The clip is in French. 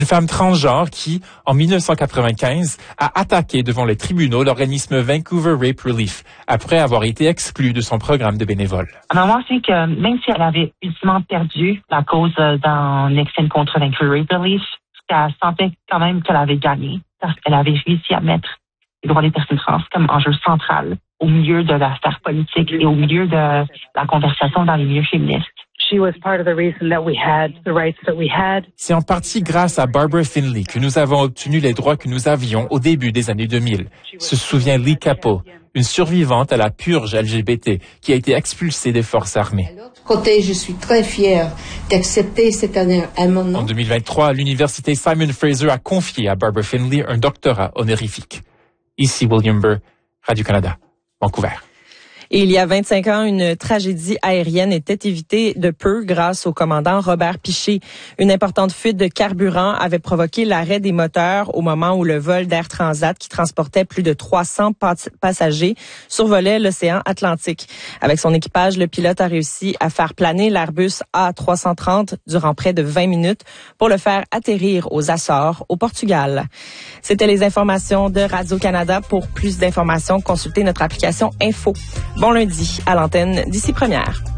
Une femme transgenre qui, en 1995, a attaqué devant les tribunaux l'organisme Vancouver Rape Relief après avoir été exclue de son programme de bénévole. Ma maman sait que même si elle avait ultimement perdu la cause dans Nixon contre Vancouver Rape Relief, elle sentait quand même qu'elle avait gagné parce qu'elle avait réussi à mettre les droits des personnes trans comme enjeu central au milieu de la sphère politique et au milieu de la conversation dans les milieux féministes. C'est en partie grâce à Barbara Finley que nous avons obtenu les droits que nous avions au début des années 2000, se souvient Lee Capo, une survivante à la purge LGBT qui a été expulsée des forces armées. De l'autre côté, je suis très fière d'accepter cet amendement. En 2023, l'université Simon Fraser a confié à Barbara Finley un doctorat honorifique. Ici William Burr, Radio-Canada, Vancouver. Et il y a 25 ans, une tragédie aérienne était évitée de peu grâce au commandant Robert Piché. Une importante fuite de carburant avait provoqué l'arrêt des moteurs au moment où le vol d'Air Transat, qui transportait plus de 300 passagers, survolait l'océan Atlantique. Avec son équipage, le pilote a réussi à faire planer l'Airbus A330 durant près de 20 minutes pour le faire atterrir aux Açores, au Portugal. C'était les informations de Radio-Canada. Pour plus d'informations, consultez notre application Info. Bon lundi à l'antenne d'ici première.